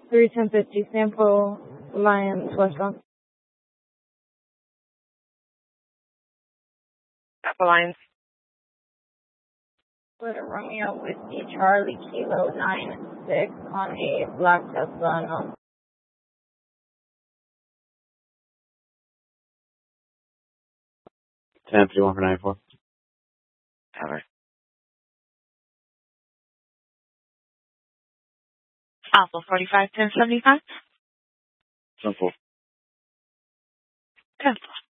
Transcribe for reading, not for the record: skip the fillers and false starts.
31050 Sample Lions westbound. Lions. Romeo Whiskey Charlie Kilo 96 on a black Tesla. 1051 for 94. Cover. Alpha 45 1075. 10-4. 10-4.